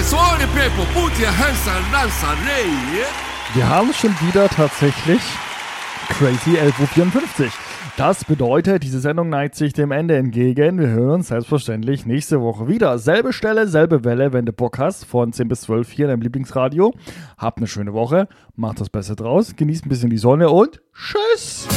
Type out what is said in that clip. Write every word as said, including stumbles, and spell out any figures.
So all the people, put your hands and dance and lay, yeah? Wir haben schon wieder tatsächlich Crazy elf Uhr vierundfünfzig. Das bedeutet, diese Sendung neigt sich dem Ende entgegen. Wir hören uns selbstverständlich nächste Woche wieder. Selbe Stelle, selbe Welle, wenn du Bock hast, von zehn bis zwölf hier in deinem Lieblingsradio. Habt eine schöne Woche, macht das Beste draus, genießt ein bisschen die Sonne und tschüss!